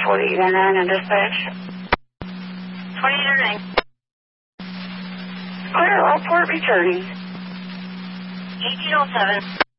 2809 on dispatch. 2809. Clear, all port returning. 1807.